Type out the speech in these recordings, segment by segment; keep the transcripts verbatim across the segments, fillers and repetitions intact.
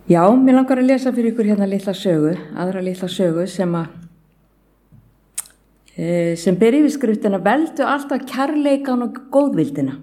Já, mér langar að lesa fyrir ykkur hérna litla sögu, aðra litla sögu sem að sem ber yfirskriftina veldu alltaf kærleikan og góðvildina.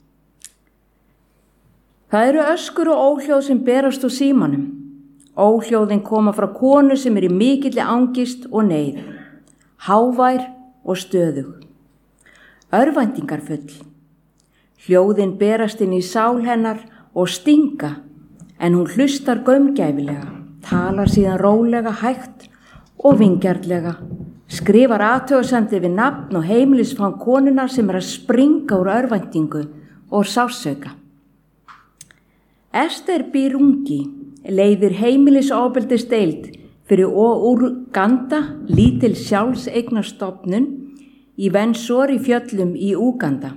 Það eru öskur og óhljóð sem berast úr símanum. Óhljóðin koma frá konu sem er í mikilli angist og neyð, hávær og stöðug, örvæntingarfull. Hljóðin berast inn í sál hennar og stinga, en hún hlustar gaumgæfilega, talar síðan rólega, hægt og vingjarnlega, skrifar athugasemdir við nafn og heimilisfang konunnar sem er að springa úr örvæntingu og sársauka. Ester Birungi leiðir heimilisofbeldisdeild fyrir Uganda, lítil sjálfseignarstofnun í Vensori fjöllum í Uganda.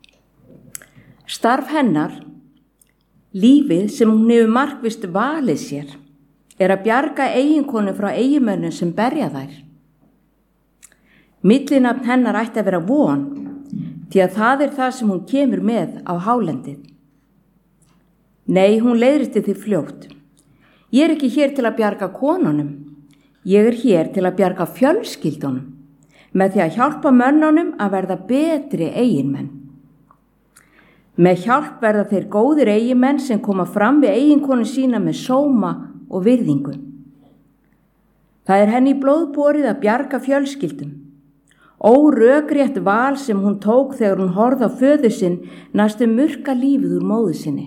Starf hennar, lífið sem hún hefur markvisst valið sér, er að bjarga eiginkonu frá eiginmönnum sem berja þær. Millinafn hennar ætti að vera von, því að það er það sem hún kemur með á hálendið. Nei, hún leiðrétti því fljótt. Ég er ekki hér til að bjarga konunum, ég er hér til að bjarga fjölskyldunum, með því að hjálpa mönnunum að verða betri eiginmenn. Með hjálp verða þeir góðir eiginmenn sem koma fram við eiginkonu sína með sóma og virðingu. Það er henni blóðborið að bjarga fjölskyldum. Órökrétt val sem hún tók þegar hún horfði á föður sinn næstum murka lífið úr móður sinni.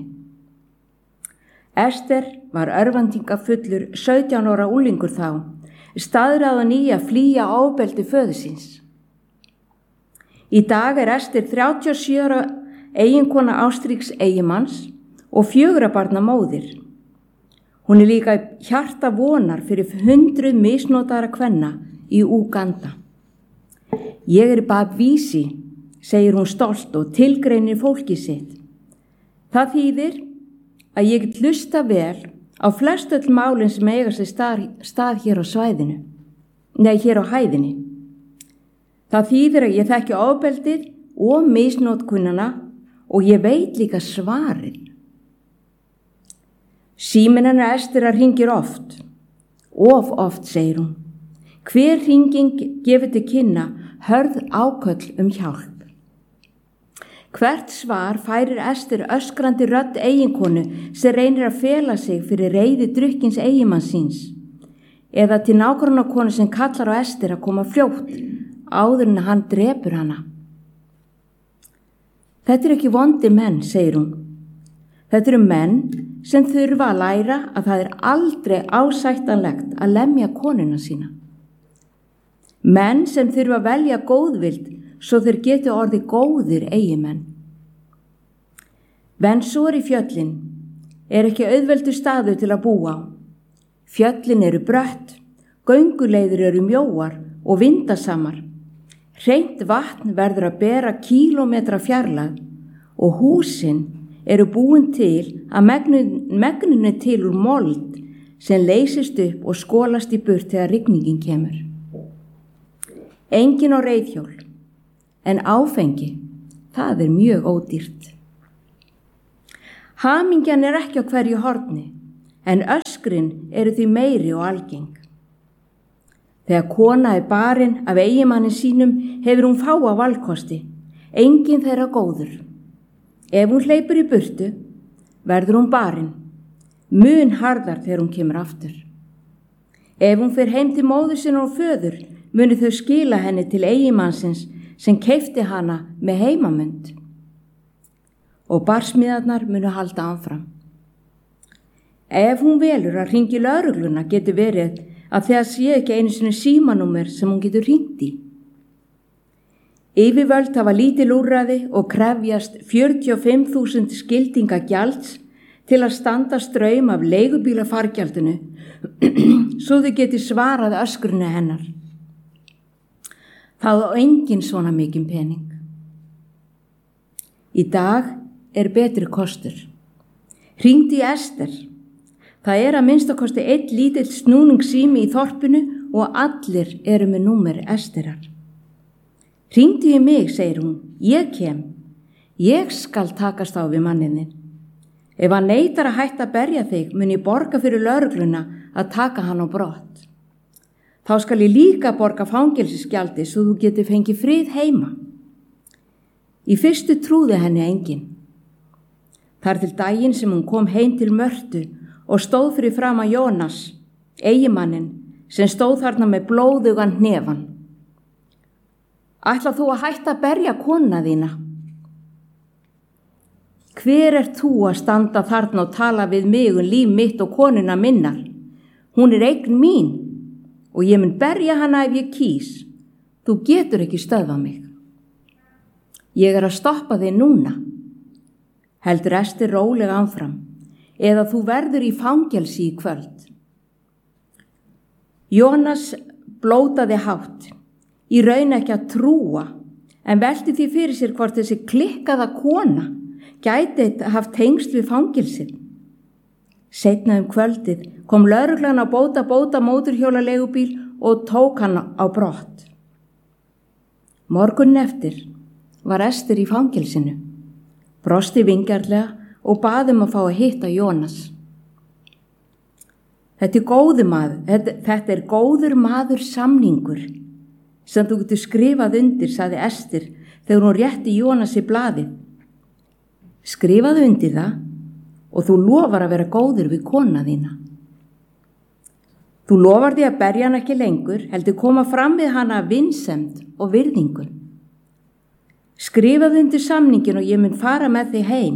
Ester var örvæntingafullur sautján ára unglingur þá, staðráðin í að flýja ofbeldi föður síns. Í dag er Ester þrjátíu og sjö ára eiginkona Ástríks eigimanns og fjögurra barna móðir. Hún er líka hjarta vonar fyrir hundruð misnotaðra kvenna í Uganda. Ég er Babvísi, segir hún stolt og tilgreinir fólki sitt. Það þýðir að ég get hlusta vel á flest öll málin sem eiga sér stað, stað hér á svæðinu, nei hér á hæðinni. Það þýðir að ég þekki ofbeldið og misnotkunina og ég veit líka svarið. Síminn hennar Ester hringir oft, of oft, segir hún. Hver hringing gefur til kynna hörð áköll um hjálp. Hvert svar færir Ester öskrandi rödd eiginkonu sem reynir að fela sig fyrir reiði drukkins eiginmanns síns, eða til nágrannakonu sem kallar á Ester að koma fljótt áður en hann drepur hana. Þetta er ekki vondi menn, segir hún. Þetta eru menn sem þurfa að læra að það er aldrei ásættanlegt að lemja konuna sína. Menn sem þurfa að velja góðvild svo þeir geti orðið góðir eigimenn. Vensori fjöllin er ekki auðveldur staður til að búa á. Fjöllin eru brött, gönguleiðir eru mjóar og vindasamar. Hreint vatn verður að bera kílómetra fjarlægð og húsin eru búin til að megninu til úr mold sem leysist upp og skólast í burt þegar rigningin kemur. Engin á reiðhjól, en áfengi, það er mjög ódýrt. Hamingjan er ekki á hverju horni, en öskrin eru því meiri og algeng. Þegar kona er barinn af eiginmanni sínum hefur hún fáa valkosti, engin þeirra góður. Ef hún hleypur í burtu, verður hún barinn, mun harðar þegar hún kemur aftur. Ef hún fer heim til móður sinna og föður, muni þau skila henni til eiginmannsins sem keypti hana með heimamund. Og barsmiðarnar munu halda áfram. Ef hún velur að hringi lögregluna getur verið að þegar sé ekki einu sinni símanúmer sem hún getur hringt í. Yfirvöld hafa lítil úrræði og krefjast fjörutíu og fimm þúsund skildinga gjalds til að standa straum af leigubílafargjaldinu svo þau geti svarað öskrinu hennar. Það á engin svona mikinn pening. Í dag er betri kostur. Hringdu í Ester. Það er að minnstakosti einn lítill snúningssími í þorpinu og allir eru með númer Esterar. Hringdu í mig, segir hún, ég kem. Ég skal takast á við mannininn. Ef hann neitar að hætta að berja þig, mun ég borga fyrir lögregluna að taka hann á brott. Þá skal ég líka borga fangelsisgjaldi svo þú getur fengið frið heima. Í fyrstu trúði henni enginn. Þar til daginn sem hún kom heim til Mörtu og stóð fyrir fram að Jónas, eiginmanninn, sem stóð þarna með blóðugan hnefan. Ætlar þú að hætta að berja konuna þína? Hver er þú að standa þarna og tala við mig um líf mitt og konuna minnar? Hún er eign mín og ég mun berja hana ef ég kýs. Þú getur ekki stöðvað mig. Ég er að stoppa þig núna. Heldur Ester rólega áfram, eða þú verður í fangelsi í kvöld. Jónas blótaði hátt, í raun ekki að trúa, en velti því fyrir sér hvort þessi klikkaða kona gæti haft tengsl við fangelsið. Seinna um kvöldið kom lögreglan á bóta bóta móturhjólaleigubíl og tók hann á brott. Morgunn eftir var Ester í fangelsinu, brosti vingjarlega og bað um að fá að hitta Jónas. Þetta er góður maður, þetta, þetta er góður maður samningur sem þú getur skrifað undir, sagði Ester þegar hún rétti Jónasi blaðið. Skrifaðu undir það og þú lofar að vera góður við kona þína. Þú lofar því að berja hann ekki lengur, heldur koma fram við hana vinsemd og virðingu. Skrifaðu undir samningin og ég mun fara með þig heim.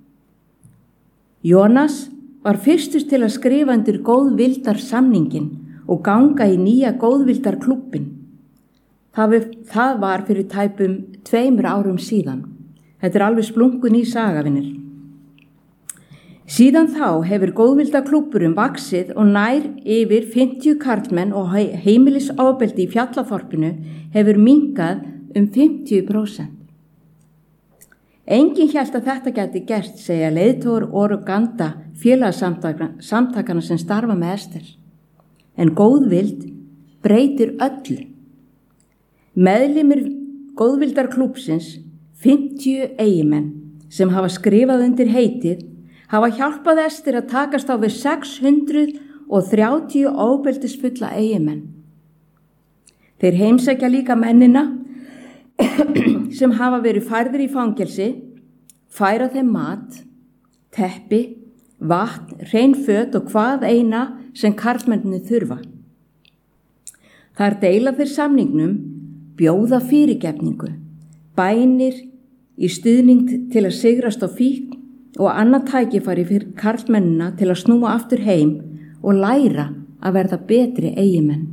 Jónas var fyrstur til að skrifa undir góðvildar samningin og ganga í nýja góðvildar klubbin. Það, það var fyrir tæpum tveimur árum síðan. Þetta er alveg splunkun í sagavinir. Síðan þá hefur góðvildaklúbburinn vaxið og nær yfir fimmtíu karlmenn og heimilisofbeldi í Fjallaþorpinu hefur minnkað um fimmtíu prósent. Enginn hélt að þetta gæti gert, segja leiðtogar Oruganda félagasamtakana sem starfa með Ester. En góðvild breytir öllu. Meðlimir góðvildarklúbbsins, fimmtíu eigimenn sem hafa skrifað undir heitið, hafa hjálpað Ester að takast á við sex hundruð þrjátíu ofbeldisfulla eigimenn. Þeir heimsækja líka mennina sem hafa verið færðir í fangelsi, færa þeim mat, teppi, vatn, hrein föt og hvað eina sem karlmenninu þurfa. Þar deila þeir samningnum, bjóða fyrirgefningu, bænir í stuðning til að sigrast á fíkn og annað tækifæri fyrir karlmennina til að snúa aftur heim og læra að verða betri eigimenn.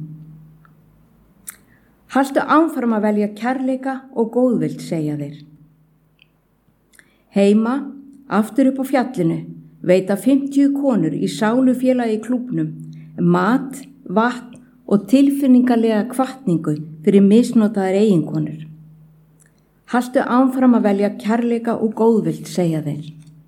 Haltu áfram að velja kærleika og góðvild, segja þeir. Heima, aftur upp á fjallinu, veita fimmtíu konur í sálufélagi í klúbnum mat, vatn og tilfinningarlega hvatningu fyrir misnotaðar eiginkonur. Haltu áfram að velja kærleika og góðvild, segja þeir.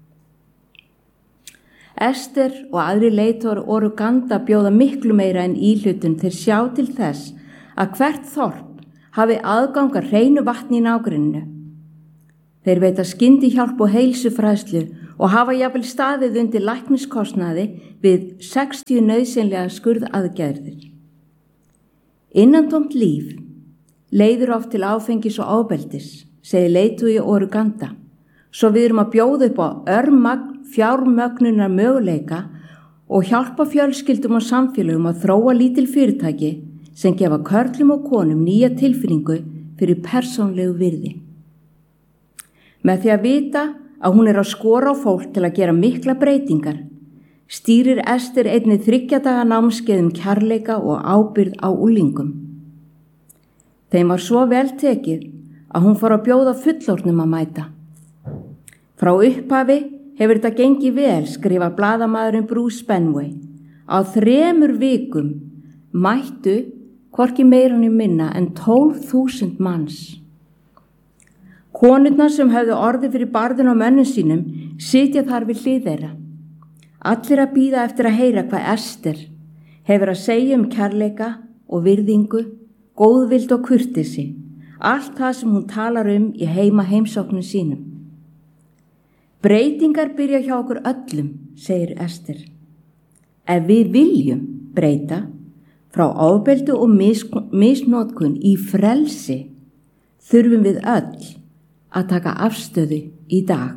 Ester og aðri leiðtogar Oruganda bjóða miklu meira en íhlutun þeir sjá til þess að hvert þorp hafi aðgang að hreinu vatni í nágrenninu. Þeir veita skyndihjálp og heilsufræðslu og hafa jafnvel staðið undir lækniskostnaði við sextíu nauðsynlega skurðaðgerðir. Innantómt líf leiðir oft til áfengis og ofbeldis, segir leiðtogi Oruganda, svo við erum að bjóða upp á örmagn fjármögnunar möguleika og hjálpa fjölskyldum og samfélögum að þróa lítil fyrirtæki sem gefa körlum og konum nýja tilfinningu fyrir persónlegu virði. Með því að vita að hún er að skora á fólk til að gera mikla breytingar, stýrir Ester einnig þriggja daga námskeið um kærleika og ábyrgð á unglingum. Þeim var svo vel tekið að hún fór að bjóða fullorðnum að mæta. Frá upphafi hefur þetta gengið vel, skrifa blaðamaðurinn Bruce Benway. Á þremur vikum mættu hvorki meira né minna en tólf þúsund manns. Konurnar sem höfðu orðið fyrir barðinu á mönnum sínum sitja þar við hlið þeirra. Allir að bíða eftir að heyra hvað Ester hefur að segja um kærleika og virðingu, góðvild og kurteisi, allt það sem hún talar um í heima heimsóknum sínum. Breytingar byrja hjá okkur öllum, segir Ester. Ef við viljum breyta frá ofbeldi og mis, misnotkun í frelsi, þurfum við öll að taka afstöðu í dag.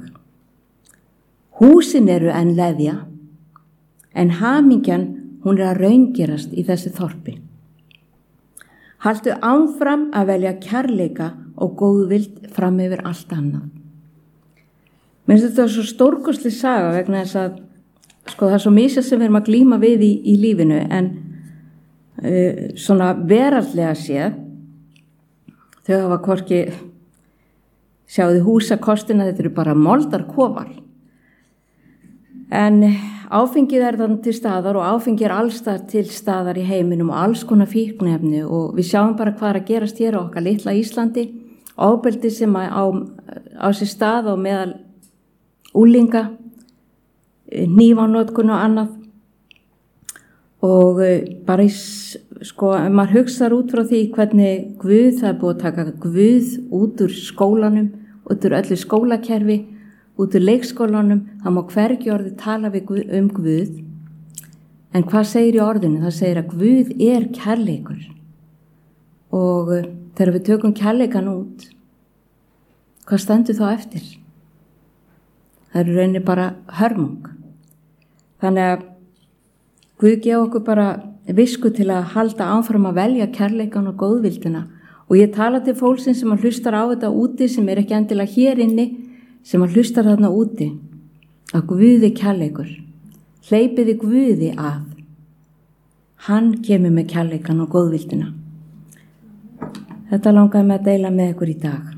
Húsin eru enn leðja, en hamingjan hún er að raungerast í þessi þorpi. Haltu áfram að velja kærleika og góðvild fram yfir allt annað. Mér finnst þetta svo stórkostleg saga vegna þess að sko, það er svo misjað sem við erum að glíma við í, í lífinu, en uh, svona veraldlega séð, þau hafa hvorki, sjáðu húsakostina, þetta eru bara moldarkofar. En áfengið er þannig til staðar og áfengið er allstar til staðar í heiminum og alls konar fíkniefni og við sjáum bara hvað er að gerast hér á okkar litla Íslandi, ofbeldi sem á, á sér stað og meðal úlinga, hnífanotkun og annað og bara í, sko, ef maður hugsar út frá því hvernig Guð, það er búið að taka Guð út úr skólanum, út úr öllu skólakerfi, út úr leikskólanum, það má hvergi orði tala við Guð, um Guð, en hvað segir í orðinu? Það segir að Guð er kærleikur og þegar við tökum kærleikan út, hvað stendur þá eftir? Það eru rauninni bara hörmung. Þannig að Guð gefa okkur bara visku til að halda áfram að velja kærleikan og góðvildina og ég tala til fólksins sem að hlustar á þetta úti sem er ekki endilega hér inni, sem að hlustar þarna úti, að Guði kærleikur, hleypiði Guði að. Hann kemur með kærleikan og góðvildina. Þetta langaði mig að deila með ykkur í dag.